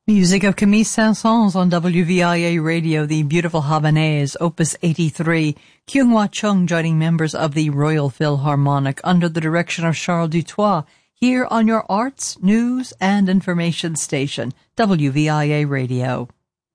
Music of Camille Saint-Saëns on WVIA Radio, the beautiful Havanaise, Opus 83. Kyung-Hwa Chung joining members of the Royal Philharmonic under the direction of Charles Dutoit, here on your arts, news, and information station, WVIA Radio.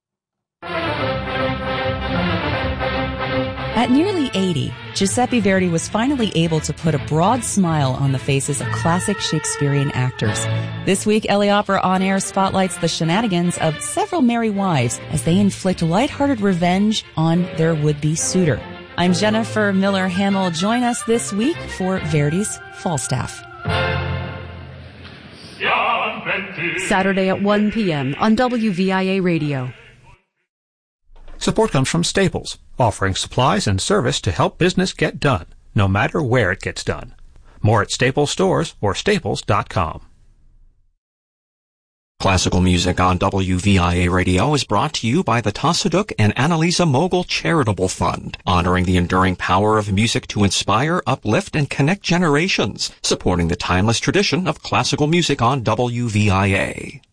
At nearly 80, Giuseppe Verdi was finally able to put a broad smile on the faces of classic Shakespearean actors. This week, LA Opera On Air spotlights the shenanigans of several merry wives as they inflict lighthearted revenge on their would-be suitor. I'm Jennifer Miller-Hamill. Join us this week for Verdi's Falstaff. Saturday at 1 p.m. on WVIA Radio. Support comes from Staples, offering supplies and service to help business get done, no matter where it gets done. More at Staples stores or staples.com. Classical music on WVIA Radio is brought to you by the Tassoduk and Annalisa Mogul Charitable Fund, honoring the enduring power of music to inspire, uplift, and connect generations, supporting the timeless tradition of classical music on WVIA.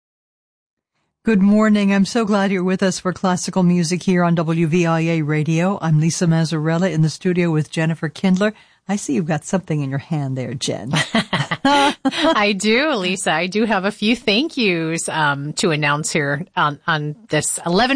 Good morning. I'm so glad you're with us for classical music here on WVIA Radio. I'm Lisa Mazzarella in the studio with Jennifer Kindler. I see you've got something in your hand there, Jen. I do, Lisa. I do have a few thank yous to announce here on this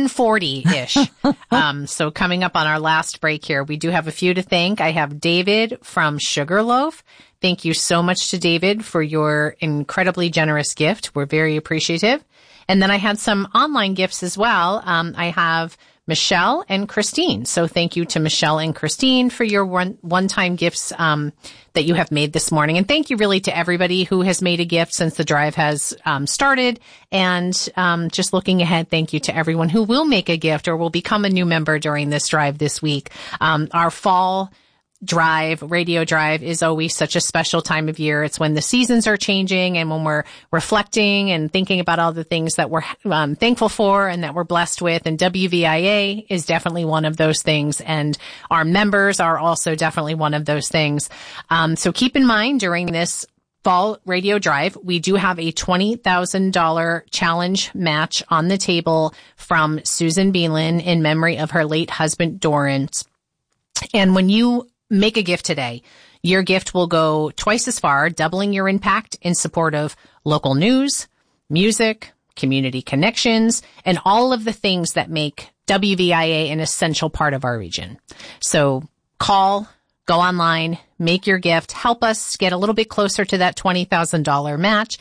11:40-ish. So coming up on our last break here, we do have a few to thank. I have David from Sugarloaf. Thank you so much to David for your incredibly generous gift. We're very appreciative. And then I had some online gifts as well. I have Michelle and Christine. So thank you to Michelle and Christine for your one-time gifts that you have made this morning. And thank you really to everybody who has made a gift since the drive has started. And just looking ahead, thank you to everyone who will make a gift or will become a new member during this drive this week. Our fall drive, radio drive, is always such a special time of year. It's when the seasons are changing and when we're reflecting and thinking about all the things that we're thankful for and that we're blessed with. And WVIA is definitely one of those things. And our members are also definitely one of those things. So keep in mind during this fall radio drive, we do have a $20,000 challenge match on the table from Susan Beelin in memory of her late husband, Doran. And when you make a gift today, your gift will go twice as far, doubling your impact in support of local news, music, community connections, and all of the things that make WVIA an essential part of our region. So call, go online, make your gift, help us get a little bit closer to that $20,000 match.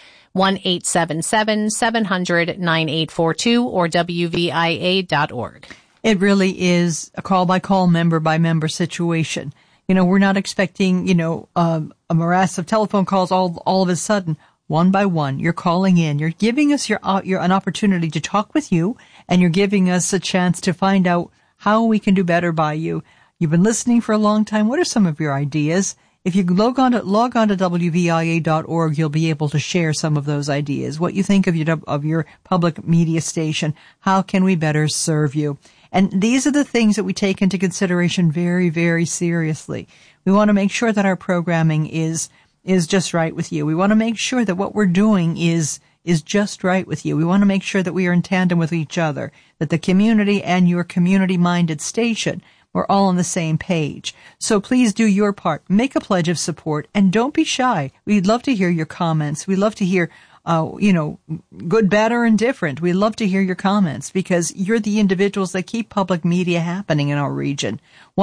1-877-700-9842 or WVIA.org. It really is a call-by-call, member-by-member situation. You know, we're not expecting, a morass of telephone calls all of a sudden. One by one, you're calling in. You're giving us an opportunity to talk with you, and you're giving us a chance to find out how we can do better by you. You've been listening for a long time. What are some of your ideas? If you log on to WVIA.org, you'll be able to share some of those ideas. What you think of your public media station. How can we better serve you? And these are the things that we take into consideration very, very seriously. We want to make sure that our programming is just right with you. We want to make sure that what we're doing is just right with you. We want to make sure that we are in tandem with each other, that the community and your community-minded station, we're all on the same page. So please do your part. Make a pledge of support and don't be shy. We'd love to hear your comments. We'd love to hear good, bad, or indifferent. We love to hear your comments because you're the individuals that keep public media happening in our region.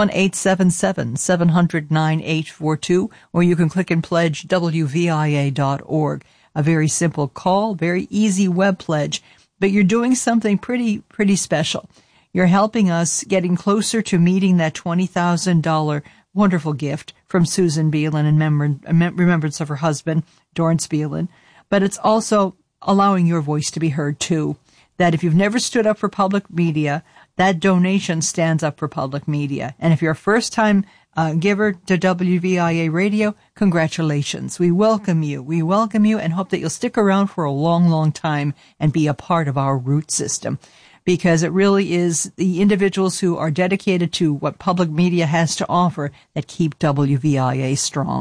1-877-700-9842, or you can click and pledge WVIA.org. A very simple call, very easy web pledge, but you're doing something pretty special. You're helping us getting closer to meeting that $20,000 wonderful gift from Susan Beelin in remembrance of her husband, Dorrance Beelin. But it's also allowing your voice to be heard, too. That if you've never stood up for public media, that donation stands up for public media. And if you're a first-time giver to WVIA Radio, congratulations. We welcome you. We welcome you and hope that you'll stick around for a long, long time and be a part of our root system. Because it really is the individuals who are dedicated to what public media has to offer that keep WVIA strong.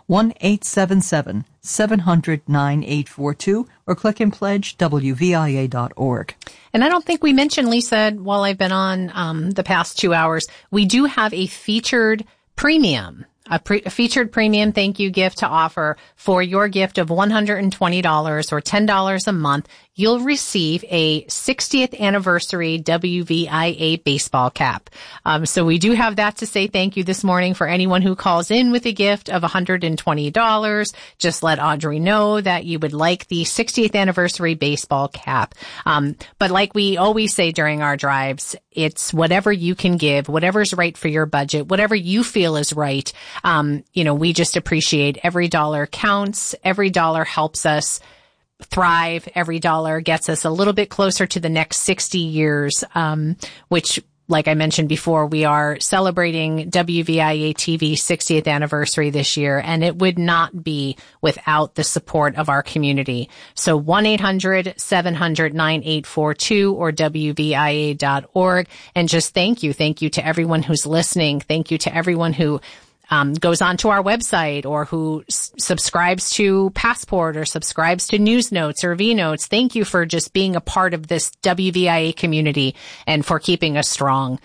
1-877-700-9842, or click and pledge WVIA.org. And I don't think we mentioned, Lisa, while I've been on the past 2 hours, we do have a featured premium. A featured premium thank you gift to offer. For your gift of $120 or $10 a month, you'll receive a 60th anniversary WVIA baseball cap. So we do have that to say thank you this morning for anyone who calls in with a gift of $120. Just let Audrey know that you would like the 60th anniversary baseball cap. But like we always say during our drives, it's whatever you can give, whatever's right for your budget, whatever you feel is right. We just appreciate every dollar counts. Every dollar helps us thrive. Every dollar gets us a little bit closer to the next 60 years, which, like I mentioned before, we are celebrating WVIA TV 60th anniversary this year, and it would not be without the support of our community. So 1-800-700-9842 or WVIA.org. And just thank you. Thank you to everyone who's listening. Thank you to everyone who goes onto our website or who subscribes to Passport or subscribes to News Notes or V-Notes. Thank you for just being a part of this WVIA community and for keeping us strong.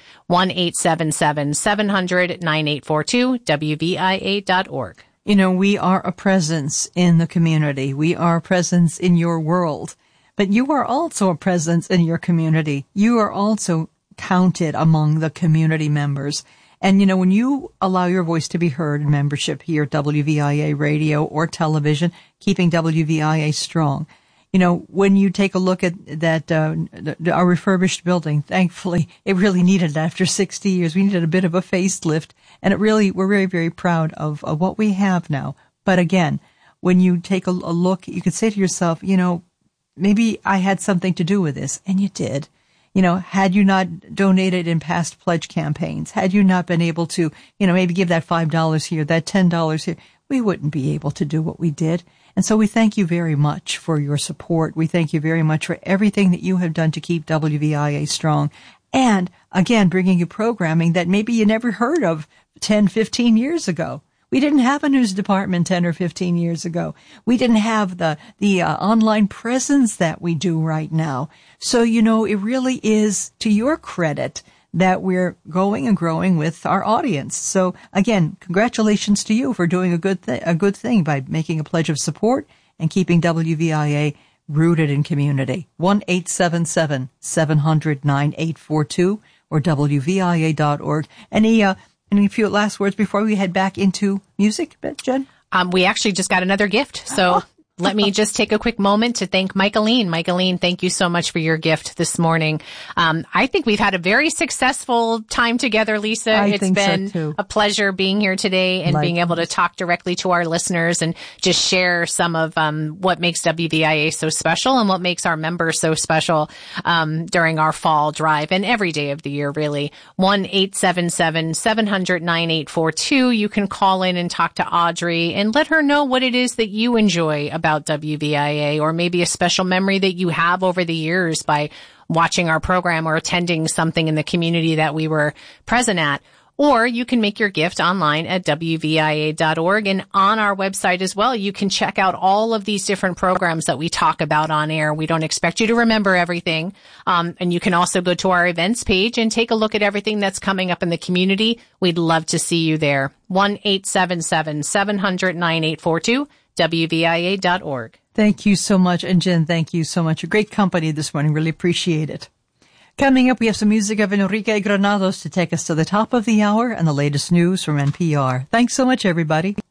1-877-700-9842, WVIA.org. We are a presence in the community. We are a presence in your world. But you are also a presence in your community. You are also counted among the community members. And, when you allow your voice to be heard in membership here at WVIA radio or television, keeping WVIA strong, when you take a look at that, our refurbished building, thankfully, it really needed it after 60 years. We needed a bit of a facelift, and we're very, very proud of what we have now. But again, when you take a look, you could say to yourself, maybe I had something to do with this, and you did. Had you not donated in past pledge campaigns, had you not been able to, maybe give that $5 here, that $10 here, we wouldn't be able to do what we did. And so we thank you very much for your support. We thank you very much for everything that you have done to keep WVIA strong. And again, bringing you programming that maybe you never heard of 10, 15 years ago. We didn't have a news department 10 or 15 years ago. We didn't have the online presence that we do right now. So, it really is to your credit that we're going and growing with our audience. So again, congratulations to you for doing a good thing by making a pledge of support and keeping WVIA rooted in community. 1-877-700-9842 or WVIA.org. Any few last words before we head back into music, Jen? We actually just got another gift. So let me just take a quick moment to thank Michaeline. Michaeline, thank you so much for your gift this morning. I think we've had a very successful time together, Lisa. It's been a pleasure being here today and being able to talk directly to our listeners and just share some of what makes WVIA so special and what makes our members so special during our fall drive and every day of the year, really. 1-877-700-9842. You can call in and talk to Audrey and let her know what it is that you enjoy about WVIA, or maybe a special memory that you have over the years by watching our program or attending something in the community that we were present at. Or you can make your gift online at WVIA.org, and on our website as well, you can check out all of these different programs that we talk about on air. We don't expect you to remember everything. And you can also go to our events page and take a look at everything that's coming up in the community. We'd love to see you there. 1-877-700-9842. WVIA.org. Thank you so much. And Jen, thank you so much. A great company this morning. Really appreciate it. Coming up, we have some music of Enrique Granados to take us to the top of the hour and the latest news from NPR. Thanks so much, everybody.